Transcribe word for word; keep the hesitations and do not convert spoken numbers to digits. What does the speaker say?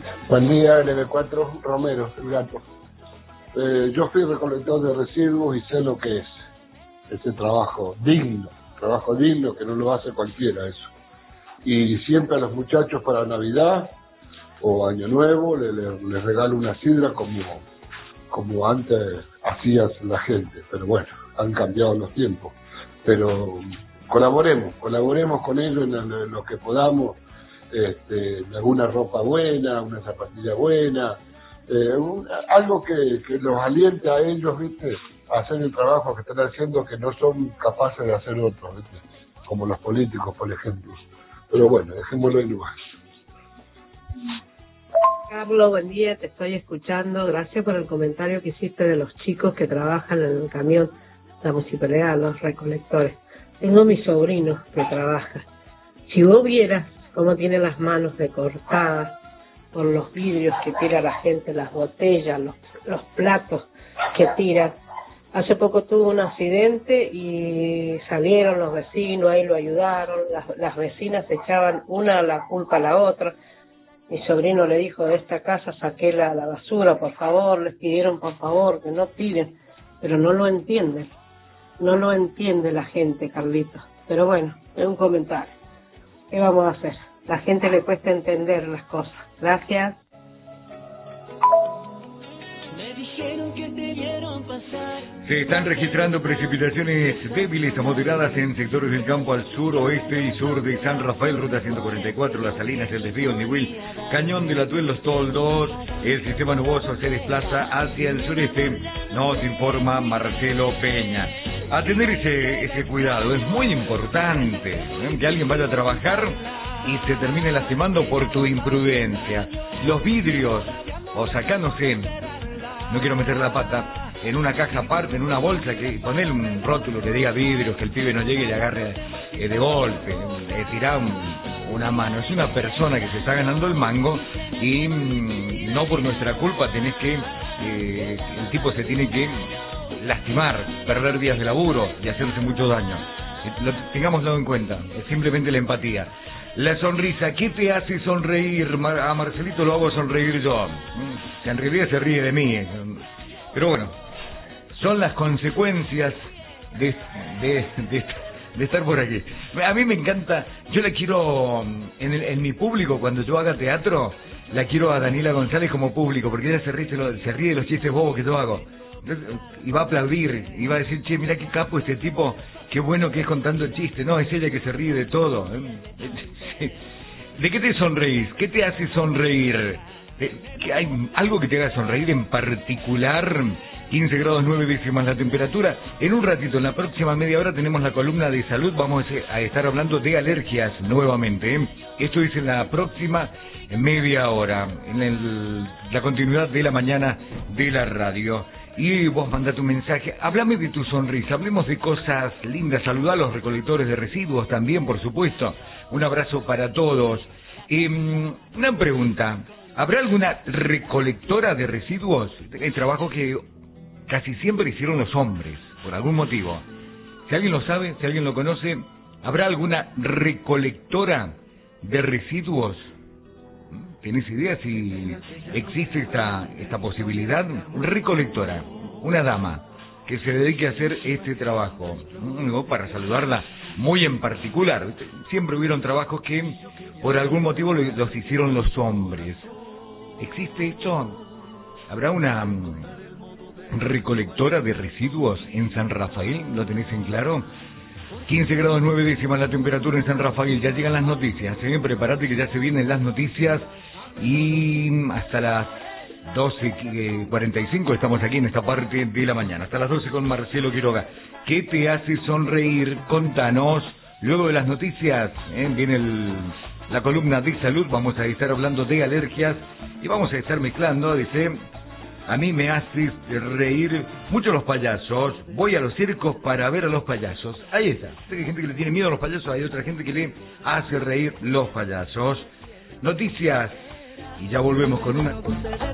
Buen día, L B cuatro, Romero, el gato. Eh, yo fui recolector de residuos y sé lo que es ese trabajo digno, trabajo digno que no lo hace cualquiera eso. Y siempre a los muchachos para Navidad o Año Nuevo les le, le regalo una sidra como, como antes hacía la gente, pero bueno, han cambiado los tiempos. Pero colaboremos, colaboremos con ellos en, en, en lo que podamos. Este, alguna ropa buena, una zapatilla buena, eh, un, algo que, que los aliente a ellos, ¿viste?, a hacer el trabajo que están haciendo, que no son capaces de hacer otros, ¿viste?, como los políticos, por ejemplo. Pero bueno, dejémoslo en lugar. Carlos, buen día, te estoy escuchando. Gracias por el comentario que hiciste de los chicos que trabajan en el camión de la municipalidad, los recolectores. Tengo mi sobrino que trabaja. Si vos vieras cómo tiene las manos decortadas por los vidrios que tira la gente, las botellas, los, los platos que tiran. Hace poco tuvo un accidente y salieron los vecinos, ahí lo ayudaron, las, las vecinas echaban una la culpa a la otra. Mi sobrino le dijo, de esta casa saqué la, la basura, por favor, les pidieron por favor que no tiren, pero no lo entienden, no lo entiende la gente, Carlitos. Pero bueno, es un comentario. ¿Qué vamos a hacer? La gente le cuesta entender las cosas. Gracias. Se están registrando precipitaciones débiles a moderadas en sectores del campo al sur, oeste y sur de San Rafael, ruta ciento cuarenta y cuatro, Las Salinas, El Desvío, El Nihuil, Cañón del Atuel, Los Toldos. El sistema nuboso se desplaza hacia el sureste, nos informa Marcelo Peña. A tener ese, ese cuidado, es muy importante, ¿eh?, que alguien vaya a trabajar y se termine lastimando por tu imprudencia. Los vidrios, o sacándose, no quiero meter la pata, en una caja aparte, en una bolsa, que poner un rótulo que diga vidrios, que el pibe no llegue y le agarre eh, de golpe, eh, tirar un, una mano. Es una persona que se está ganando el mango y mmm, no por nuestra culpa tenés que, eh, el tipo se tiene que lastimar, perder días de laburo y hacerse mucho daño. Lo, tengámoslo en cuenta, es simplemente la empatía. La sonrisa, ¿qué te hace sonreír? A Marcelito lo hago sonreír yo. En realidad se ríe de mí. Pero bueno, son las consecuencias de, de, de, de estar por aquí. A mí me encanta, yo la quiero, en, el, en mi público, cuando yo haga teatro, la quiero a Daniela González como público, porque ella se ríe, se ríe de los chistes bobos que yo hago. Y va a aplaudir, y va a decir, che, mira qué capo este tipo, qué bueno que es contando chistes. No, es ella que se ríe de todo. ¿De qué te sonreís? ¿Qué te hace sonreír? ¿Hay algo que te haga sonreír en particular? quince grados nueve décimas la temperatura. En un ratito, en la próxima media hora, tenemos la columna de salud. Vamos a estar hablando de alergias nuevamente, ¿eh? Esto es en la próxima media hora, en el, la continuidad de la mañana de la radio. Y vos manda tu mensaje, háblame de tu sonrisa, hablemos de cosas lindas, saludá a los recolectores de residuos también, por supuesto. Un abrazo para todos. Eh, una pregunta, ¿habrá alguna recolectora de residuos? El trabajo que casi siempre hicieron los hombres, por algún motivo. Si alguien lo sabe, si alguien lo conoce, ¿habrá alguna recolectora de residuos? ¿Tenés idea si existe esta, esta posibilidad? Recolectora, una dama que se dedique a hacer este trabajo, ¿no?, para saludarla muy en particular. Siempre hubieron trabajos que por algún motivo los hicieron los hombres. ¿Existe esto? ¿Habrá una recolectora de residuos en San Rafael? ¿Lo tenés en claro? quince grados nueve décimas la temperatura en San Rafael. Ya llegan las noticias, ¿eh? Prepárate que ya se vienen las noticias. Y hasta las doce cuarenta y cinco estamos aquí en esta parte de la mañana. Hasta las doce con Marcelo Quiroga. ¿Qué te hace sonreír? Contanos. Luego de las noticias, ¿eh?, viene el, la columna de salud. Vamos a estar hablando de alergias y vamos a estar mezclando, dice, a mí me hace reír mucho los payasos. Voy a los circos para ver a los payasos. Ahí está. Hay gente que le tiene miedo a los payasos, hay otra gente que le hace reír los payasos. Noticias. Y ya volvemos con una...